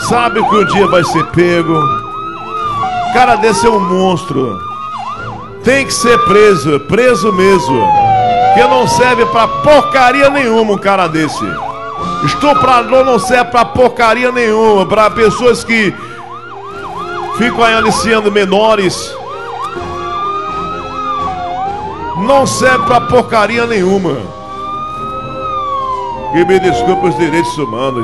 sabe que um dia vai ser pego. Cara desse é um monstro. Tem que ser preso, preso mesmo. Que não serve pra porcaria nenhuma um cara desse. Estuprador não serve pra porcaria nenhuma. Pra pessoas que ficam aí aliciando menores. Não serve pra porcaria nenhuma. E me desculpe os direitos humanos.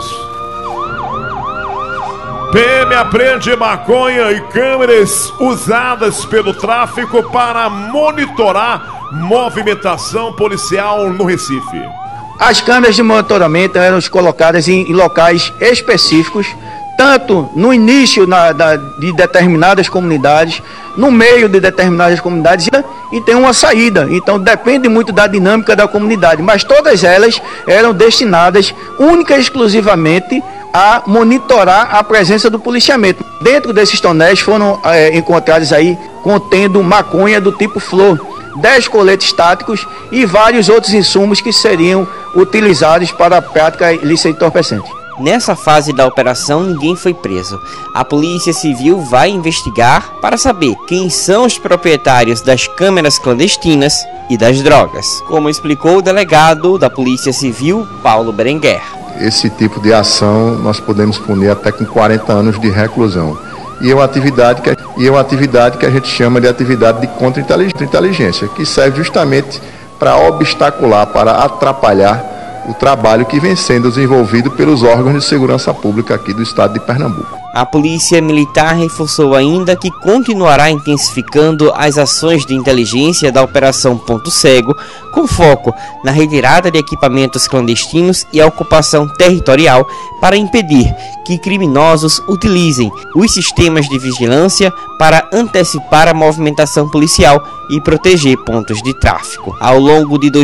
PM apreende maconha e câmeras usadas pelo tráfico para monitorar movimentação policial no Recife. As câmeras de monitoramento eram colocadas em locais específicos, tanto no início de determinadas comunidades, no meio de determinadas comunidades, e tem uma saída. Então depende muito da dinâmica da comunidade, mas todas elas eram destinadas única e exclusivamente a monitorar a presença do policiamento. Dentro desses tonéis foram encontrados aí contendo maconha do tipo flor, 10 coletes táticos e vários outros insumos que seriam utilizados para a prática ilícita de entorpecente. Nessa fase da operação, ninguém foi preso. A Polícia Civil vai investigar para saber quem são os proprietários das câmeras clandestinas e das drogas, como explicou o delegado da Polícia Civil, Paulo Berenguer. Esse tipo de ação nós podemos punir até com 40 anos de reclusão. E é uma atividade que a gente chama de atividade de contra-inteligência, que serve justamente para obstacular, para atrapalhar o trabalho que vem sendo desenvolvido pelos órgãos de segurança pública aqui do estado de Pernambuco. A Polícia Militar reforçou ainda que continuará intensificando as ações de inteligência da Operação Ponto Cego, com foco na retirada de equipamentos clandestinos e a ocupação territorial para impedir que criminosos utilizem os sistemas de vigilância para antecipar a movimentação policial e proteger pontos de tráfico. Ao longo de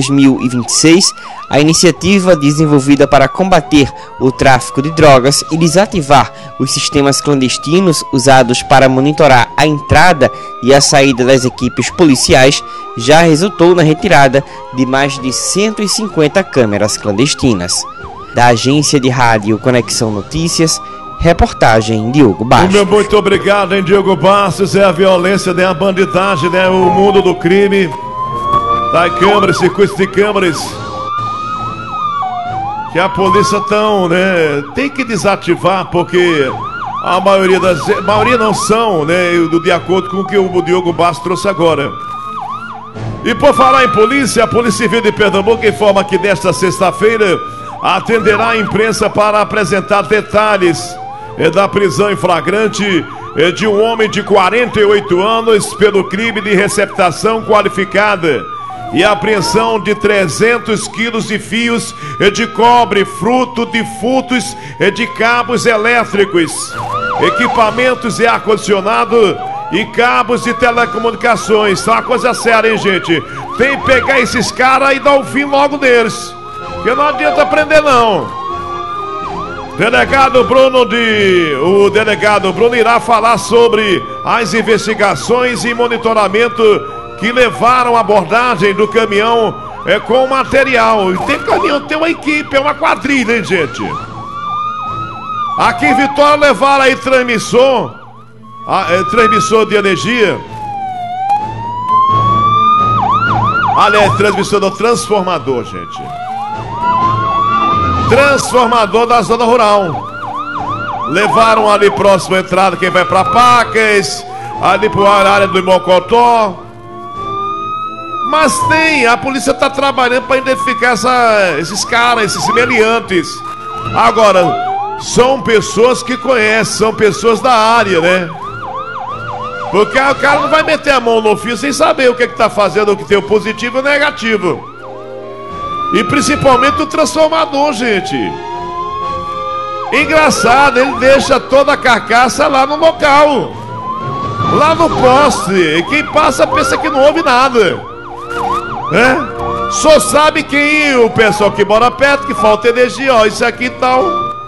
2026, a iniciativa desenvolvida para combater o tráfico de drogas e desativar os sistemas clandestinos usados para monitorar a entrada e a saída das equipes policiais já resultou na retirada de mais de 150 câmeras clandestinas. Da agência de rádio Conexão Notícias, reportagem Diogo Bastos. Meu muito obrigado, hein, Diogo Bastos. É a violência, né, a bandidagem, né, o mundo do crime. Da câmeras, circuitos de câmeras. Que a polícia tem que desativar, porque a maioria não são, né, de acordo com o que o Diogo Bastos trouxe agora. E por falar em polícia, a Polícia Civil de Pernambuco informa que nesta sexta-feira atenderá a imprensa para apresentar detalhes da prisão em flagrante de um homem de 48 anos pelo crime de receptação qualificada e apreensão de 300 quilos de fios de cobre, fruto de furtos de cabos elétricos, equipamentos de ar-condicionado e cabos de telecomunicações. Tá uma coisa séria, hein, gente? Tem que pegar esses caras e dar o fim logo deles, porque não adianta prender, não. O delegado Bruno irá falar sobre as investigações e monitoramento que levaram a abordagem do caminhão com material. E tem caminhão, tem uma equipe, é uma quadrilha, hein, gente? Aqui em Vitória levaram aí transmissor de energia. Aliás, transmissor do transformador, gente. Transformador da zona rural. Levaram ali próximo à entrada quem vai pra Pacas, ali pro área do Imocotó. Mas a polícia tá trabalhando para identificar esses caras, esses meliantes. Agora, são pessoas que conhecem, são pessoas da área, né? Porque o cara não vai meter a mão no fio sem saber o que tá fazendo, o que tem o positivo e o negativo. E principalmente o transformador, gente. Engraçado, ele deixa toda a carcaça lá no local, lá no poste. E quem passa pensa que não houve nada. Só sabe quem o pessoal que mora perto, que falta energia, ó, isso aqui tal.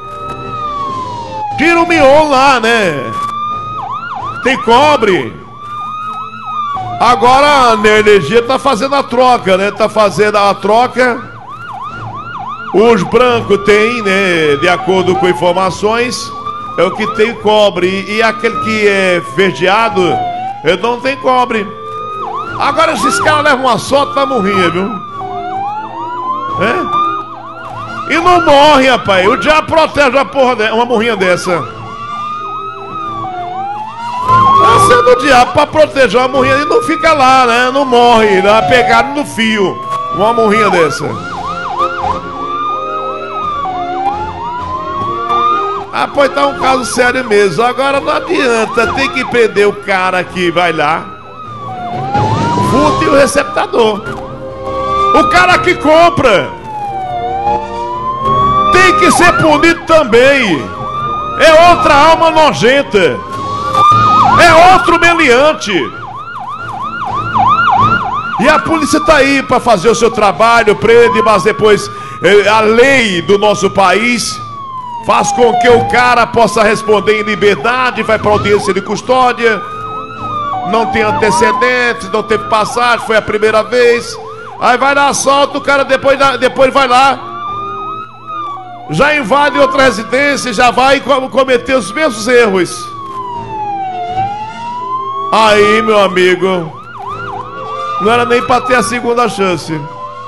Tira o miolo lá, né? Tem cobre. Agora a energia tá fazendo a troca, né? Tá fazendo a troca. Os brancos tem, né? De acordo com informações, é o que tem cobre. E aquele que é verdeado, ele não tem cobre. Agora esses caras levam uma sorte na morrinha, viu? E não morre, rapaz. O diabo protege uma porra uma morrinha dessa. Essa é do diabo pra proteger uma morrinha. E não fica lá, né? Não morre, dá pegado no fio. Uma morrinha dessa. Ah, pois tá um caso sério mesmo. Agora não adianta, tem que prender o cara que vai lá, furta e o receptador. O cara que compra tem que ser punido também. É outra alma nojenta. É outro meliante. E a polícia tá aí para fazer o seu trabalho, prende, mas depois a lei do nosso país faz com que o cara possa responder em liberdade, vai para audiência de custódia, não tem antecedentes, não teve passagem, foi a primeira vez. Aí vai dar assalto, o cara depois vai lá, já invade outra residência, já vai cometer os mesmos erros. Aí, meu amigo, não era nem para ter a segunda chance.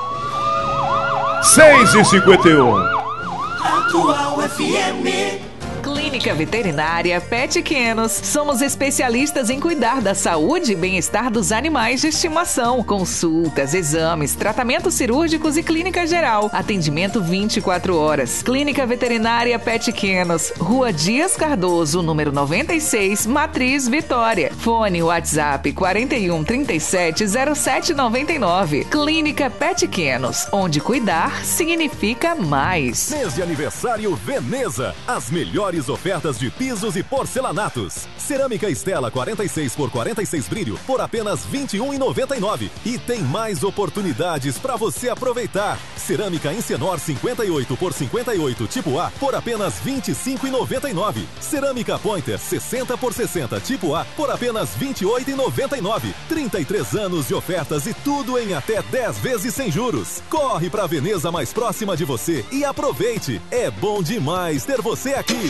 6h51. Atual FM. Clínica Veterinária Petkenos. Somos especialistas em cuidar da saúde e bem-estar dos animais de estimação. Consultas, exames, tratamentos cirúrgicos e clínica geral. Atendimento 24 horas. Clínica Veterinária Petkenos. Rua Dias Cardoso, número 96, Matriz, Vitória. Fone WhatsApp 41 37 07 99. Clínica Petkenos, onde cuidar significa mais. Mês de aniversário Veneza. As melhores ofertas de pisos e porcelanatos. Cerâmica Estela 46 por 46 brilho por apenas R$ 21,99. E tem mais oportunidades para você aproveitar. Cerâmica Encenor 58 por 58 tipo A por apenas R$ 25,99. Cerâmica Pointer 60 por 60 tipo A por apenas R$ 28,99. 33 anos de ofertas e tudo em até 10 vezes sem juros. Corre para a Veneza mais próxima de você e aproveite. É bom demais ter você aqui.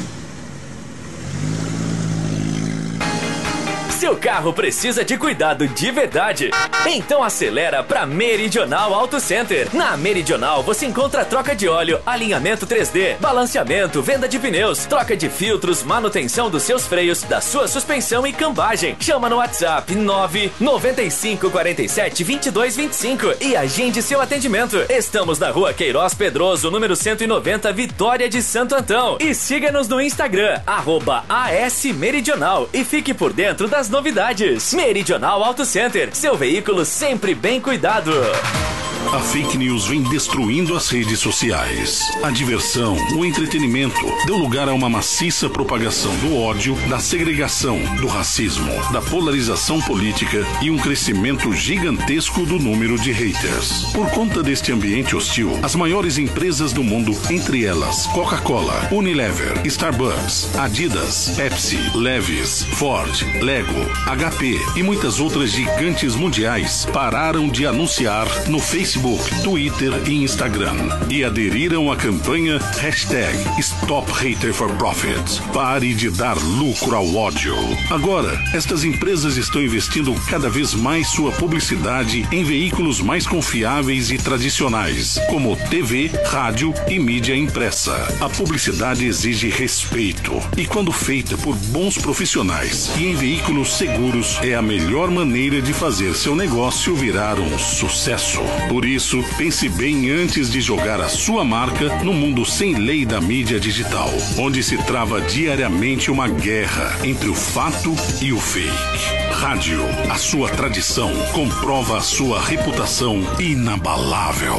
Seu carro precisa de cuidado de verdade? Então acelera para Meridional Auto Center. Na Meridional você encontra troca de óleo, alinhamento 3D, balanceamento, venda de pneus, troca de filtros, manutenção dos seus freios, da sua suspensão e cambagem. Chama no WhatsApp 995 47 22 25 e agende seu atendimento. Estamos na Rua Queiroz Pedroso, número 190, Vitória de Santo Antão. E siga-nos no Instagram, @ASMeridional, e fique por dentro das novidades. Meridional Auto Center, seu veículo sempre bem cuidado. A fake news vem destruindo as redes sociais. A diversão, o entretenimento deu lugar a uma maciça propagação do ódio, da segregação, do racismo, da polarização política e um crescimento gigantesco do número de haters. Por conta deste ambiente hostil, as maiores empresas do mundo, entre elas Coca-Cola, Unilever, Starbucks, Adidas, Pepsi, Levi's, Ford, Lego, HP e muitas outras gigantes mundiais pararam de anunciar no Facebook, Twitter e Instagram e aderiram à campanha #StopHaterForProfit. Pare de dar lucro ao ódio. Agora, estas empresas estão investindo cada vez mais sua publicidade em veículos mais confiáveis e tradicionais, como TV, rádio e mídia impressa. A publicidade exige respeito e, quando feita por bons profissionais e em veículos seguros, é a melhor maneira de fazer seu negócio virar um sucesso. Por isso, pense bem antes de jogar a sua marca no mundo sem lei da mídia digital, onde se trava diariamente uma guerra entre o fato e o fake. Rádio, a sua tradição, comprova a sua reputação inabalável.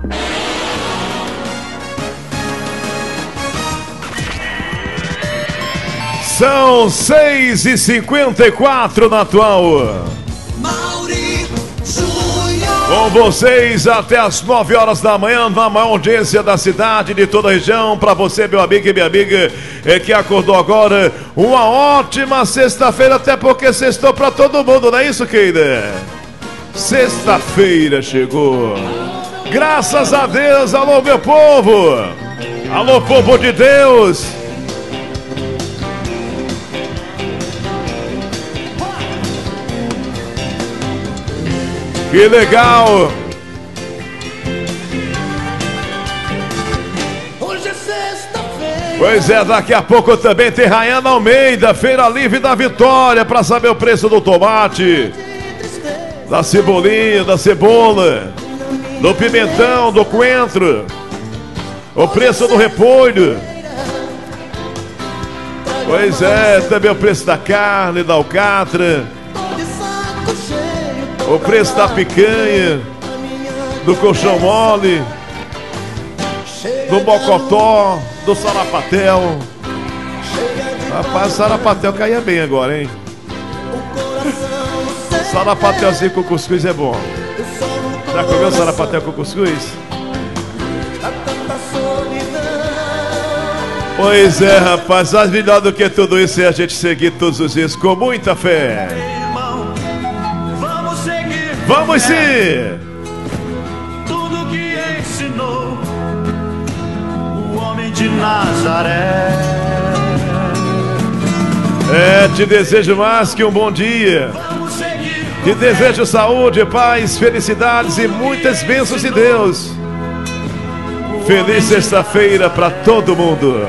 São 6h54 na atual. Com vocês até as 9 horas da manhã, na maior audiência da cidade, de toda a região. Para você, meu amigo e minha amiga, que acordou agora, uma ótima sexta-feira, até porque sextou para todo mundo, não é isso, querida? Sexta-feira chegou. Graças a Deus, alô, meu povo. Alô, povo de Deus. Que legal! Pois é, daqui a pouco também tem Rayana Almeida, Feira Livre da Vitória, para saber o preço do tomate, da cebolinha, da cebola, do pimentão, do coentro, o preço do repolho. Pois é, também o preço da carne, da alcatra, o preço da picanha, do colchão mole, do mocotó, do sarapatel. Rapaz, o sarapatel caía bem agora, hein? Sarapatelzinho com cuscuz é bom. Já comeu sarapatel com cuscuz? Pois é, rapaz, mas melhor do que tudo isso é a gente seguir todos os dias com muita fé. Vamos sim! Tudo que ensinou o homem de Nazaré. Te desejo mais que um bom dia. Te desejo saúde, paz, felicidades e muitas bênçãos de Deus. Feliz sexta-feira para todo mundo.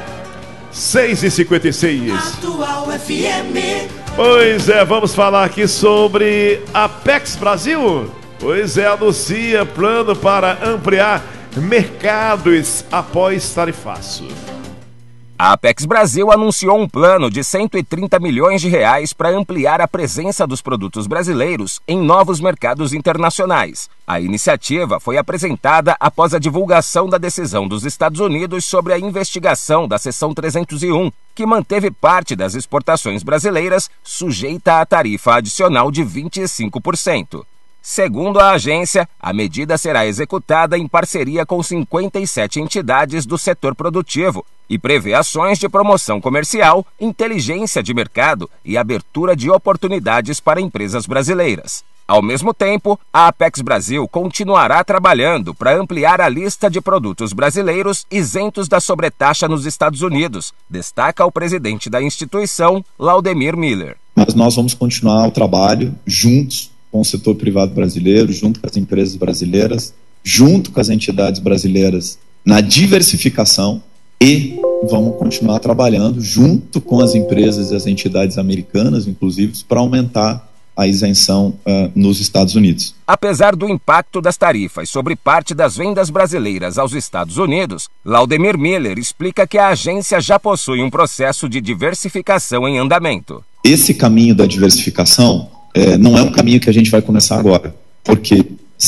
6h56. Atual FM. Pois é, vamos falar aqui sobre a Apex Brasil. Pois é, anuncia plano para ampliar mercados após tarifaço. A Apex Brasil anunciou um plano de 130 milhões de reais para ampliar a presença dos produtos brasileiros em novos mercados internacionais. A iniciativa foi apresentada após a divulgação da decisão dos Estados Unidos sobre a investigação da Seção 301, que manteve parte das exportações brasileiras sujeita à tarifa adicional de 25%. Segundo a agência, a medida será executada em parceria com 57 entidades do setor produtivo e prevê ações de promoção comercial, inteligência de mercado e abertura de oportunidades para empresas brasileiras. Ao mesmo tempo, a Apex Brasil continuará trabalhando para ampliar a lista de produtos brasileiros isentos da sobretaxa nos Estados Unidos, destaca o presidente da instituição, Laudemir Miller. Mas nós vamos continuar o trabalho juntos com o setor privado brasileiro, junto com as empresas brasileiras, junto com as entidades brasileiras na diversificação e vamos continuar trabalhando junto com as empresas e as entidades americanas, inclusive, para aumentar a isenção nos Estados Unidos. Apesar do impacto das tarifas sobre parte das vendas brasileiras aos Estados Unidos, Laudemir Miller explica que a agência já possui um processo de diversificação em andamento. Esse caminho da diversificação não é um caminho que a gente vai começar agora, porque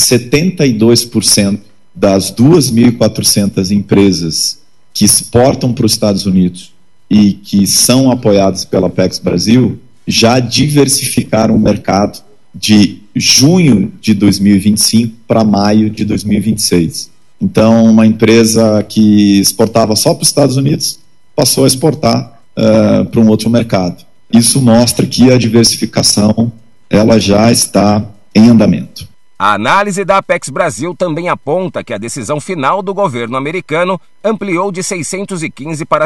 72% das 2.400 empresas que exportam para os Estados Unidos e que são apoiadas pela Apex Brasil já diversificaram o mercado de junho de 2025 para maio de 2026. Então, uma empresa que exportava só para os Estados Unidos passou a exportar para um outro mercado. Isso mostra que a diversificação ela já está em andamento. A análise da Apex Brasil também aponta que a decisão final do governo americano ampliou de 615 para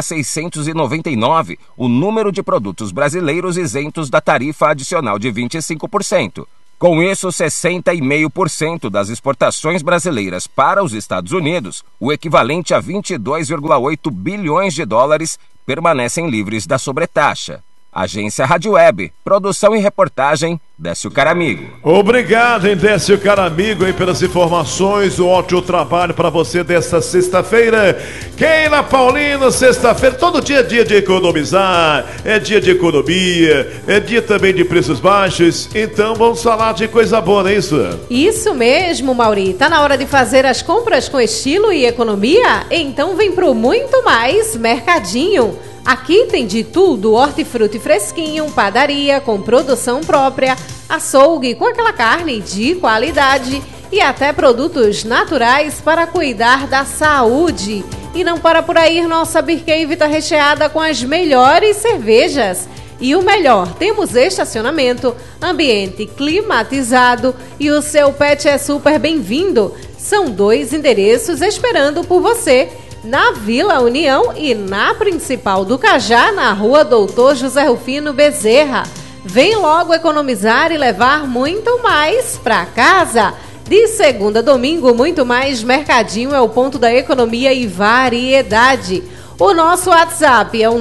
699 o número de produtos brasileiros isentos da tarifa adicional de 25%. Com isso, 60,5% das exportações brasileiras para os Estados Unidos, o equivalente a 22,8 bilhões de dólares, permanecem livres da sobretaxa. Agência Rádio Web, produção e reportagem, Décio Caramigo. Obrigado, hein, Décio Caramigo, hein, pelas informações, um ótimo trabalho para você desta sexta-feira. Keila Paulino, sexta-feira, todo dia é dia de economizar, é dia de economia, é dia também de preços baixos, então vamos falar de coisa boa, não é isso? Isso mesmo, Mauri, tá na hora de fazer as compras com estilo e economia? Então vem pro Muito Mais Mercadinho. Aqui tem de tudo, hortifruti fresquinho, padaria com produção própria, açougue com aquela carne de qualidade e até produtos naturais para cuidar da saúde. E não para por aí, nossa Beer Cave está recheada com as melhores cervejas. E o melhor, temos estacionamento, ambiente climatizado e o seu pet é super bem-vindo. São 2 endereços esperando por você. Na Vila União e na Principal do Cajá, na Rua Doutor José Rufino Bezerra. Vem logo economizar e levar muito mais para casa. De segunda a domingo, Muito Mais Mercadinho é o ponto da economia e variedade. O nosso WhatsApp é o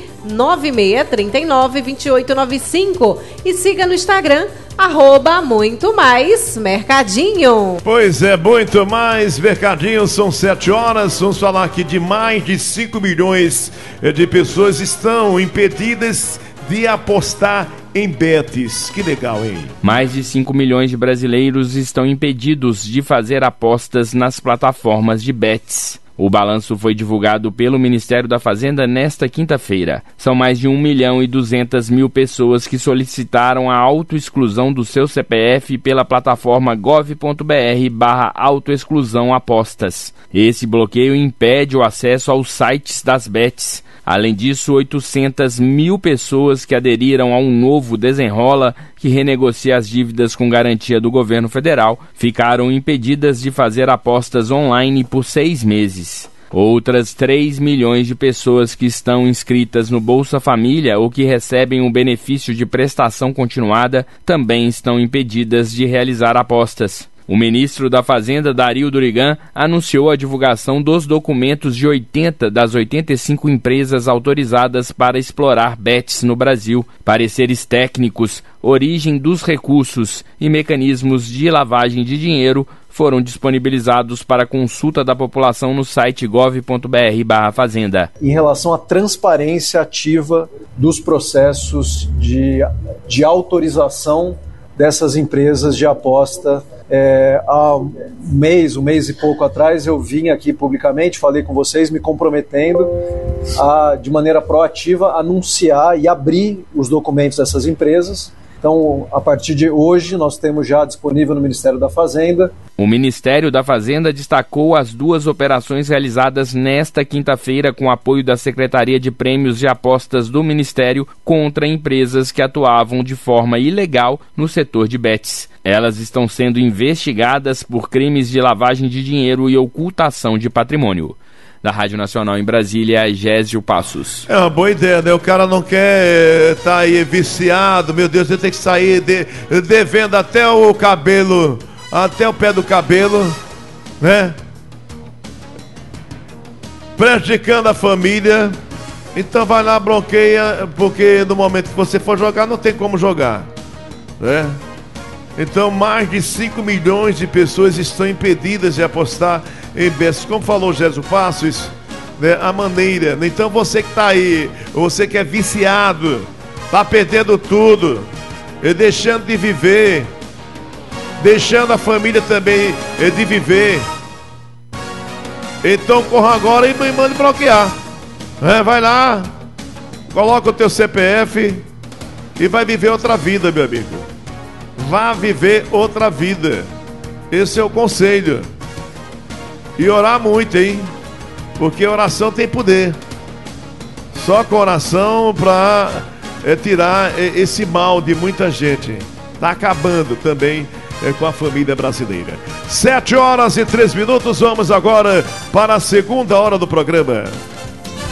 996392895 e siga no Instagram, @Muito Mais Mercadinho. Pois é, Muito Mais Mercadinho, são 7 horas, vamos falar aqui de mais de 5 milhões de pessoas estão impedidas de apostar em bets. Que legal, hein? Mais de 5 milhões de brasileiros estão impedidos de fazer apostas nas plataformas de bets. O balanço foi divulgado pelo Ministério da Fazenda nesta quinta-feira. São mais de 1.200.000 pessoas que solicitaram a autoexclusão do seu CPF pela plataforma gov.br/autoexclusão apostas. Esse bloqueio impede o acesso aos sites das bets. Além disso, 800.000 pessoas que aderiram a um novo Desenrola, que renegocia as dívidas com garantia do governo federal, ficaram impedidas de fazer apostas online por 6 meses. Outras 3 milhões de pessoas que estão inscritas no Bolsa Família ou que recebem um benefício de prestação continuada também estão impedidas de realizar apostas. O ministro da Fazenda, Dario Durigan, anunciou a divulgação dos documentos de 80 das 85 empresas autorizadas para explorar bets no Brasil, pareceres técnicos, origem dos recursos e mecanismos de lavagem de dinheiro foram disponibilizados para consulta da população no site gov.br/fazenda. Em relação à transparência ativa dos processos de autorização dessas empresas de aposta, há um mês e pouco atrás eu vim aqui publicamente, falei com vocês, me comprometendo a, de maneira proativa, anunciar e abrir os documentos dessas empresas. Então, a partir de hoje, nós temos já disponível no Ministério da Fazenda. O Ministério da Fazenda destacou as 2 operações realizadas nesta quinta-feira com apoio da Secretaria de Prêmios de Apostas do Ministério contra empresas que atuavam de forma ilegal no setor de bets. Elas estão sendo investigadas por crimes de lavagem de dinheiro e ocultação de patrimônio. Da Rádio Nacional em Brasília, Gésio Passos. É uma boa ideia, né? O cara não quer estar aí viciado, meu Deus, ele tem que sair devendo até o cabelo, até o pé do cabelo, né? Prejudicando a família. Então vai lá, bloqueia, porque no momento que você for jogar, não tem como jogar, né? Então mais de 5 milhões de pessoas estão impedidas de apostar em bets. Como falou Gésio Passos, né, a maneira. Então você que está aí, você que é viciado, está perdendo tudo, e deixando de viver, deixando a família também de viver. Então corra agora e mande bloquear. Vai lá, coloca o teu CPF e vai viver outra vida, meu amigo. Vá viver outra vida. Esse é o conselho. E orar muito, hein? Porque oração tem poder. Só com oração para tirar esse mal de muita gente. Está acabando também com a família brasileira. 7 horas e 3 minutos. Vamos agora para a segunda hora do programa.